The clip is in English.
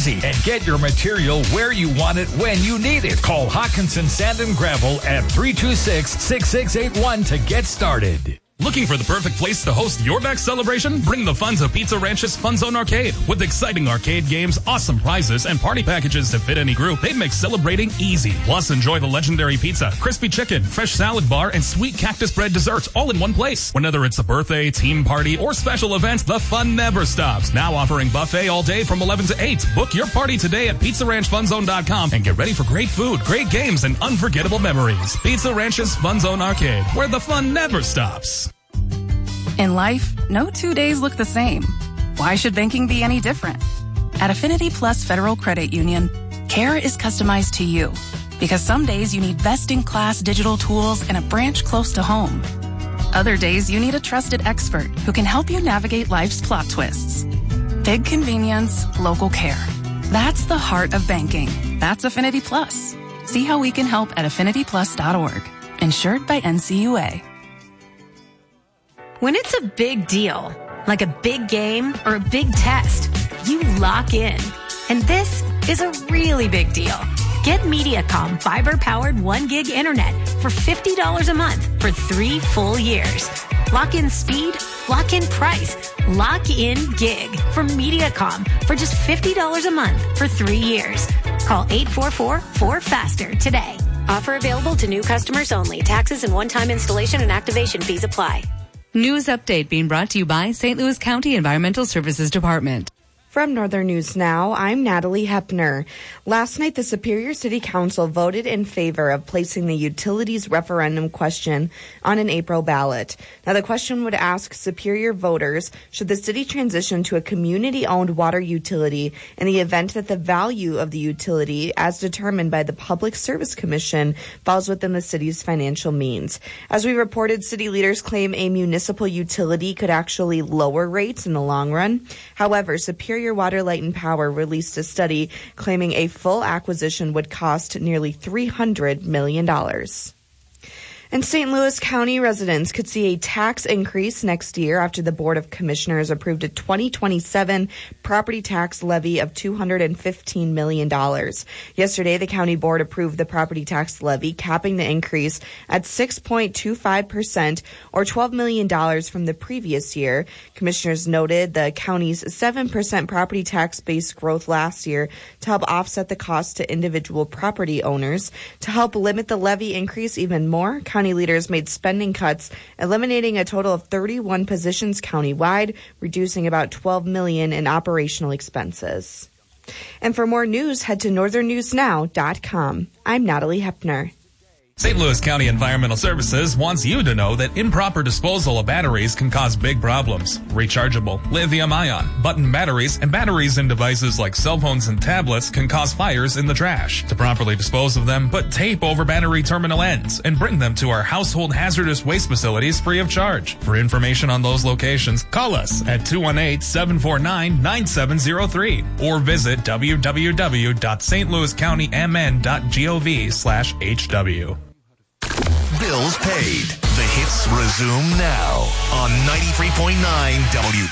easy and get your material where you want it when you need it. Call Hawkinson Sand and Gravel at 326-6681 to get started. Looking for the perfect place to host your next celebration? Bring the fun to Pizza Ranch's Fun Zone Arcade. With exciting arcade games, awesome prizes, and party packages to fit any group, they make celebrating easy. Plus, enjoy the legendary pizza, crispy chicken, fresh salad bar, and sweet cactus bread desserts all in one place. Whether it's a birthday, team party, or special event, the fun never stops. Now offering buffet all day from 11 to 8. Book your party today at PizzaRanchFunZone.com and get ready for great food, great games, and unforgettable memories. Pizza Ranch's Fun Zone Arcade, where the fun never stops. In life, no 2 days look the same. Why should banking be any different? At Affinity Plus Federal Credit Union, care is customized to you because some days you need best-in-class digital tools and a branch close to home. Other days you need a trusted expert who can help you navigate life's plot twists. Big convenience, local care. That's the heart of banking. That's Affinity Plus. See how we can help at affinityplus.org. Insured by NCUA. When it's a big deal, like a big game or a big test, you lock in. And this is a really big deal. Get Mediacom fiber-powered 1 gig internet for $50 a month for 3 full years. Lock in speed, lock in price, lock in gig from Mediacom for just $50 a month for 3 years. Call 844-4FASTER today. Offer available to new customers only. Taxes and one-time installation and activation fees apply. News update being brought to you by St. Louis County Environmental Services Department. From Northern News Now, I'm Natalie Hepner. Last night, the Superior City Council voted in favor of placing the utilities referendum question on an April ballot. Now, the question would ask Superior voters, should the city transition to a community-owned water utility in the event that the value of the utility, as determined by the Public Service Commission, falls within the city's financial means? As we reported, city leaders claim a municipal utility could actually lower rates in the long run. However, Superior Water, Light, and Power released a study claiming a full acquisition would cost nearly $300 million. And St. Louis County residents could see a tax increase next year after the Board of Commissioners approved a 2027 property tax levy of $215 million. Yesterday, the county board approved the property tax levy, capping the increase at 6.25% or $12 million from the previous year. Commissioners noted the county's 7% property tax base growth last year to help offset the cost to individual property owners. To help limit the levy increase even more, county leaders made spending cuts, eliminating a total of 31 positions countywide, reducing about $12 million in operational expenses. And for more news, head to northernnewsnow.com. I'm Natalie Hepner. St. Louis County Environmental Services wants you to know that improper disposal of batteries can cause big problems. Rechargeable, lithium-ion, button batteries, and batteries in devices like cell phones and tablets can cause fires in the trash. To properly dispose of them, put tape over battery terminal ends and bring them to our household hazardous waste facilities free of charge. For information on those locations, call us at 218-749-9703 or visit www.stlouiscountymn.gov/HW. Bills paid. The hits resume now on 93.9 WKRM.